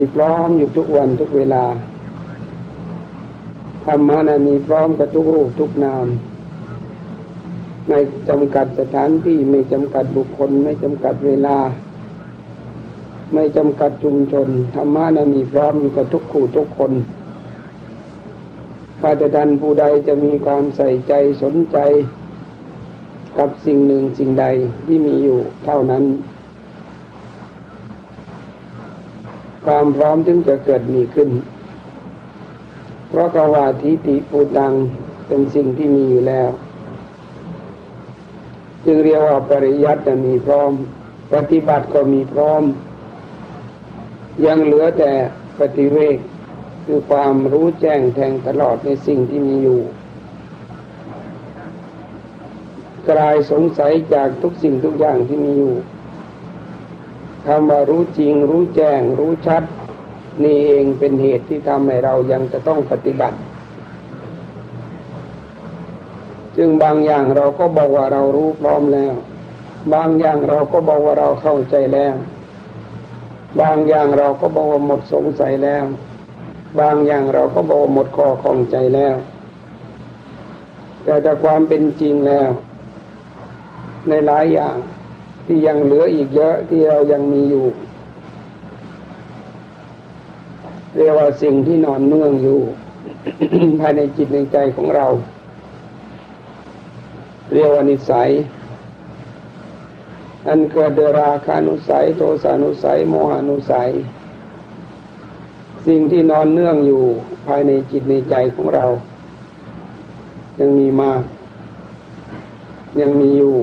พร้อมอยู่ทุกวันทุกเวลาธรรมะนั้นมีพร้อมกับทุกรูปทุกนามไม่จำกัดสถานที่ไม่จำกัดบุคคลไม่จำกัดเวลาไม่จำกัดชุมชนธรรมะนั้นมีพร้อมอยู่กับทุกคู่ทุกคนถ้าแต่ท่านผู้ใดจะมีความใส่ใจสนใจกับสิ่งหนึ่งสิ่งใดที่มีอยู่เท่านั้นความพร้อมจึงจะเกิดมีขึ้นเพราะกวาทิฏฐิปูตังเป็นสิ่งที่มีอยู่แล้วจึงเรียกว่าปริยัติมีพร้อมปฏิบัติก็มีพร้อมยังเหลือแต่ปฏิเวกคือความรู้แจ้งแทงตลอดในสิ่งที่มีอยู่คลายสงสัยจากทุกสิ่งทุกอย่างที่มีอยู่คำว่ารู้จริงรู้แจ้งรู้ชัดนี่เองเป็นเหตุที่ทำให้เรายังจะต้องปฏิบัติจึงบางอย่างเราก็บอกว่าเรารู้พร้อมแล้วบางอย่างเราก็บอกว่าเราเข้าใจแล้วบางอย่างเราก็บอกว่าหมดสงสัยแล้วบางอย่างเราก็บอกว่าหมดข้อข้องใจแล้วแต่จากความเป็นจริงแล้วในหลายอย่างที่ยังเหลืออีกเยอะที่เรายังมีอยู่เรียกว่าสิ่งที่นอนเนื่องอยู่ ภายในจิตในใจของเราเรียกว่านิสัยอันเกิดโดยราคะนุสัยโทสานุสัยโมหานุสัยสิ่งที่นอนเนื่องอยู่ภายในจิตในใจของเรายังมีมากยังมีอยู่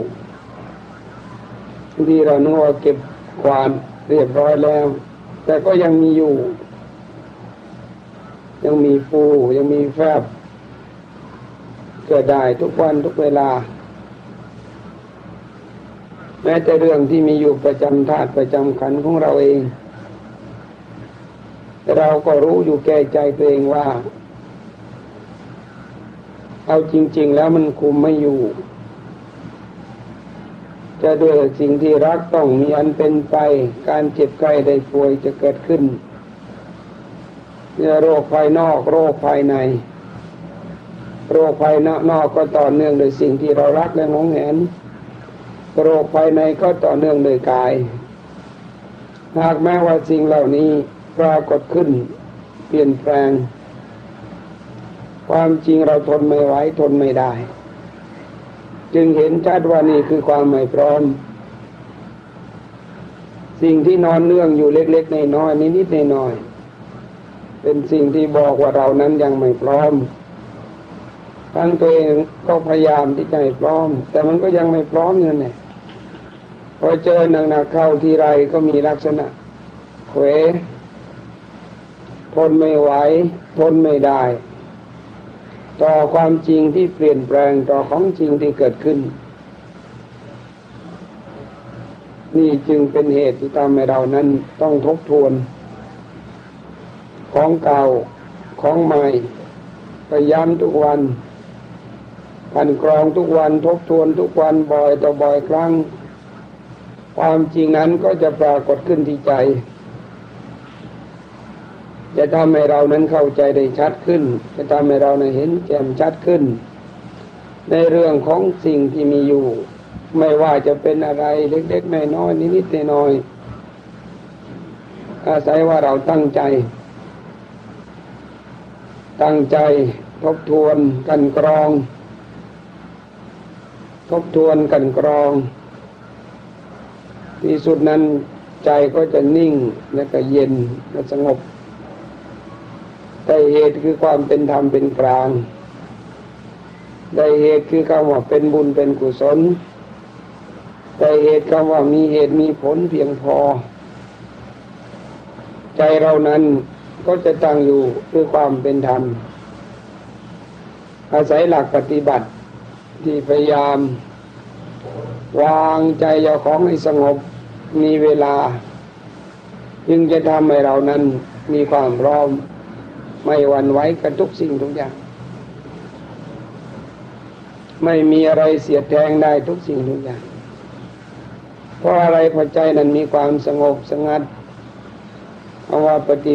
ที่เรานึกว่าเก็บความเรียบร้อยแล้วแต่ก็ยังมีอยู่ยังมีฟูยังมีแฟบเกิดได้ทุกวันทุกเวลาแม้แต่เรื่องที่มีอยู่ประจำธาตุประจำขันธ์ของเราเองเราก็รู้อยู่แก่ใจตัวเองว่าเอาจริงๆแล้วมันคุมไม่อยู่จะด้วยสิ่งที่รักต้องมีอันเป็นไปการเจ็บไข้ได้ป่วยจะเกิดขึ้นโรคภายนอกโรคภายในโรคภายนอกก็ต่อเนื่องโดยสิ่งที่เรารักและหวงแหนโรคภายในก็ต่อเนื่องโดยกายหากแม้ว่าสิ่งเหล่านี้ปรากฏขึ้นเปลี่ยนแปลงความจริงเราทนไม่ไหวทนไม่ได้จึงเห็นชัดว่านี่คือความไม่พร้อมสิ่งที่นอนเนื่องอยู่เล็กๆน้อยๆนิดๆน้อยๆเป็นสิ่งที่บอกว่าเรานั้นยังไม่พร้อมทั้งตัวเองก็พยายามที่จะให้พร้อมแต่มันก็ยังไม่พร้อมอยู่เนี่ยพอเจอหนักๆเข้าทีไรก็มีลักษณะเขวทนไม่ไหวทนไม่ได้ต่อความจริงที่เปลี่ยนแปลงต่อของจริงที่เกิดขึ้นนี่จึงเป็นเหตุที่ทำให้เรานั้นต้องทบทวนของเก่าของใหม่พยายามทุกวันกันกรองทุกวันทบทวนทุกวันบ่อยต่อบ่อยครั้งความจริงนั้นก็จะปรากฏขึ้นที่ใจจะทำให้เรานั้นเข้าใจได้ชัดขึ้นจะทำให้เรานั้นเห็นแจ่มชัดขึ้นในเรื่องของสิ่งที่มีอยู่ไม่ว่าจะเป็นอะไรเล็กๆน้อยๆนิดๆน้อยๆอาศัยว่าเราตั้งใจทบทวนกันกรองทบทวนกันกรองที่สุดนั้นใจก็จะนิ่งและก็เย็นและสงบได้เหตุคือความเป็นธรรมเป็นกลางได้เหตุคือคำว่าเป็นบุญเป็นกุศลได้เหตุคำว่ามีเหตุมีผลเพียงพอใจเรานั้นก็จะตั้งอยู่ด้วยความเป็นธรรมอาศัยหลักปฏิบัติที่พยายามวางใจเจ้าของให้สงบมีเวลาจึงจะทำให้เรานั้นมีความพร้อมไม่หวั่นไหวกับทุกสิ่งทุกอย่างไม่มีอะไรเสียดแทงได้ทุกสิ่งทุกอย่างเพราะอะไรเพราะใจนั้นมีความสงบสงัด เพราะว่าปฏิ